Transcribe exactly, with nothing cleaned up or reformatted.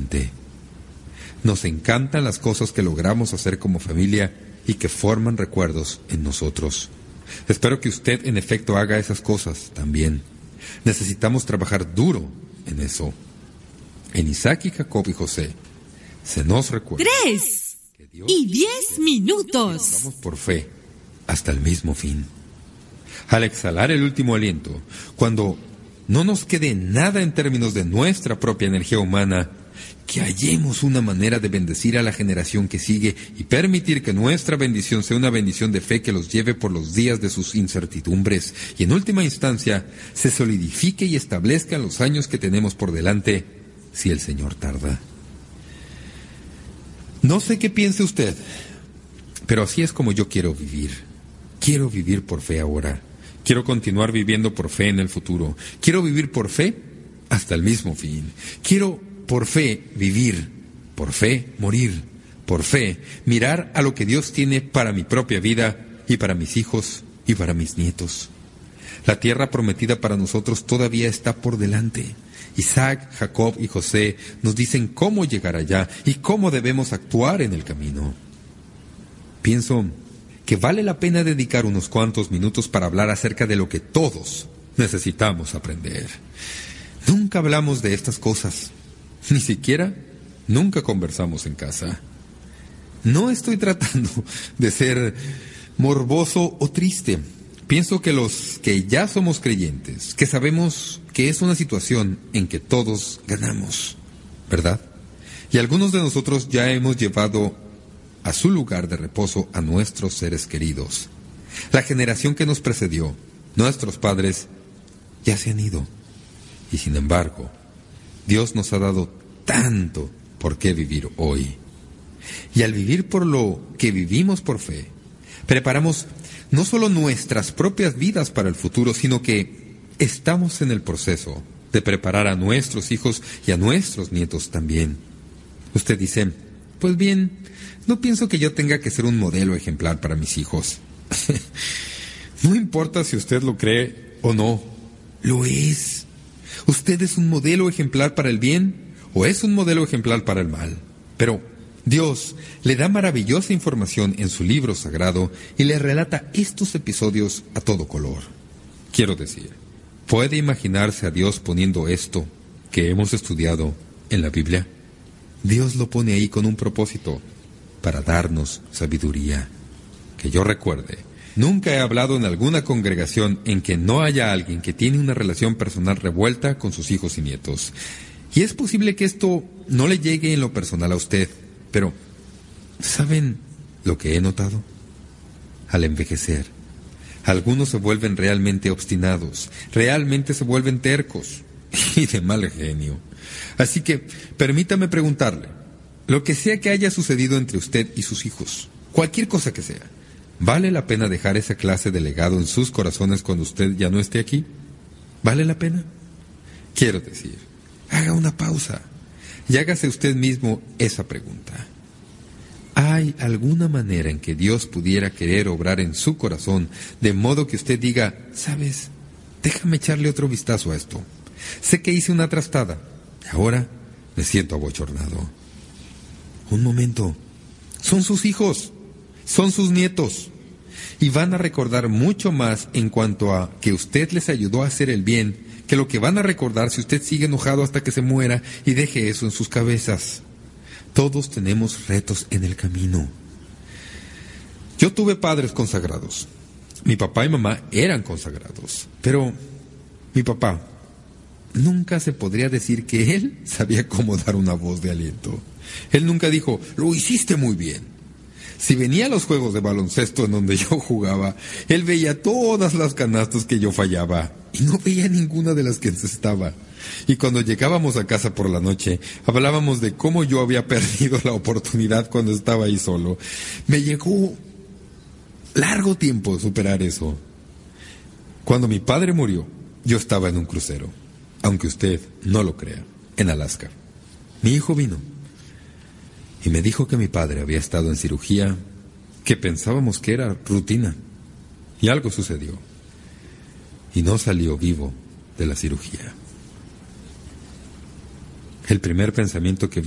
adelante. Nos encantan las cosas que logramos hacer como familia y que forman recuerdos en nosotros. Espero que usted en efecto haga esas cosas también. Necesitamos trabajar duro en eso. En Isaac y Jacob y José se nos recuerda Tres y diez minutos. Vamos por fe hasta el mismo fin. Al exhalar el último aliento, cuando no nos quede nada en términos de nuestra propia energía humana, que hallemos una manera de bendecir a la generación que sigue y permitir que nuestra bendición sea una bendición de fe que los lleve por los días de sus incertidumbres y en última instancia se solidifique y establezca en los años que tenemos por delante si el Señor tarda. No sé qué piense usted, pero así es como yo quiero vivir. Quiero vivir por fe ahora. Quiero continuar viviendo por fe en el futuro. Quiero vivir por fe hasta el mismo fin. Quiero por fe vivir, por fe morir, por fe mirar a lo que Dios tiene para mi propia vida y para mis hijos y para mis nietos. La tierra prometida para nosotros todavía está por delante. Isaac, Jacob y José nos dicen cómo llegar allá y cómo debemos actuar en el camino. Pienso que vale la pena dedicar unos cuantos minutos para hablar acerca de lo que todos necesitamos aprender. Nunca hablamos de estas cosas. Ni siquiera nunca conversamos en casa. No estoy tratando de ser morboso o triste. Pienso que los que ya somos creyentes, que sabemos que es una situación en que todos ganamos, ¿verdad? Y algunos de nosotros ya hemos llevado a su lugar de reposo a nuestros seres queridos. La generación que nos precedió, nuestros padres, ya se han ido. Y sin embargo, Dios nos ha dado tanto por qué vivir hoy. Y al vivir por lo que vivimos por fe, preparamos no solo nuestras propias vidas para el futuro, sino que estamos en el proceso de preparar a nuestros hijos y a nuestros nietos también. Usted dice, pues bien, no pienso que yo tenga que ser un modelo ejemplar para mis hijos. No importa si usted lo cree o no, lo es. Usted es un modelo ejemplar para el bien o es un modelo ejemplar para el mal. Pero Dios le da maravillosa información en su libro sagrado y le relata estos episodios a todo color. Quiero decir, ¿puede imaginarse a Dios poniendo esto que hemos estudiado en la Biblia? Dios lo pone ahí con un propósito, para darnos sabiduría. Que yo recuerde, nunca he hablado en alguna congregación en que no haya alguien que tiene una relación personal revuelta con sus hijos y nietos. Y es posible que esto no le llegue en lo personal a usted, pero ¿saben lo que he notado? Al envejecer, algunos se vuelven realmente obstinados, realmente se vuelven tercos y de mal genio. Así que permítame preguntarle, lo que sea que haya sucedido entre usted y sus hijos, cualquier cosa que sea, ¿vale la pena dejar esa clase de legado en sus corazones cuando usted ya no esté aquí? ¿Vale la pena? Quiero decir, haga una pausa y hágase usted mismo esa pregunta. ¿Hay alguna manera en que Dios pudiera querer obrar en su corazón de modo que usted diga, ¿sabes? Déjame echarle otro vistazo a esto. Sé que hice una trastada. Ahora me siento abochornado. Un momento. Son sus hijos. Son sus nietos. Y van a recordar mucho más en cuanto a que usted les ayudó a hacer el bien que lo que van a recordar si usted sigue enojado hasta que se muera y deje eso en sus cabezas. Todos tenemos retos en el camino. Yo tuve padres consagrados. Mi papá y mamá eran consagrados. Pero mi papá, nunca se podría decir que él sabía cómo dar una voz de aliento. Él nunca dijo, lo hiciste muy bien. Si venía a los juegos de baloncesto en donde yo jugaba, él veía todas las canastas que yo fallaba y no veía ninguna de las que encestaba. Y cuando llegábamos a casa por la noche, hablábamos de cómo yo había perdido la oportunidad cuando estaba ahí solo. Me llegó largo tiempo superar eso. Cuando mi padre murió, yo estaba en un crucero, aunque usted no lo crea, en Alaska. Mi hijo vino y me dijo que mi padre había estado en cirugía que pensábamos que era rutina. Y algo sucedió. Y no salió vivo de la cirugía. El primer pensamiento que